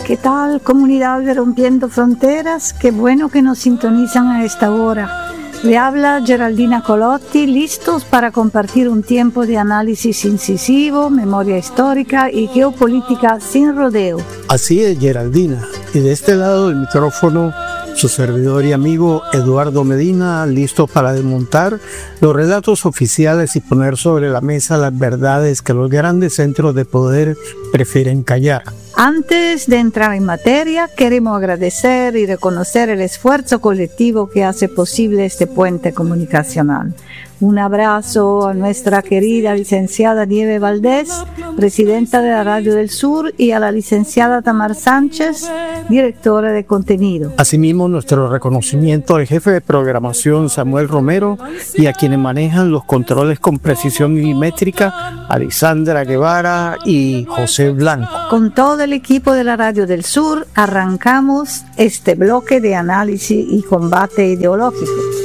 ¿Qué tal, comunidad de Rompiendo Fronteras? Qué bueno que nos sintonizan a esta hora. Le habla Geraldina Colotti, listos para compartir un tiempo de análisis incisivo, memoria histórica y geopolítica sin rodeo. Así es, Geraldina. Y de este lado del micrófono, su servidor y amigo Eduardo Medina, listo para desmontar los relatos oficiales y poner sobre la mesa las verdades que los grandes centros de poder prefieren callar. Antes de entrar en materia, queremos agradecer y reconocer el esfuerzo colectivo que hace posible este puente comunicacional. Un abrazo a nuestra querida licenciada Nieve Valdés, presidenta de la Radio del Sur, y a la licenciada Tamar Sánchez, directora de contenido. Asimismo, nuestro reconocimiento al jefe de programación Samuel Romero y a quienes manejan los controles con precisión milimétrica, Alisandra Guevara y José Blanco. Con todo el equipo de la Radio del Sur, arrancamos este bloque de análisis y combate ideológico.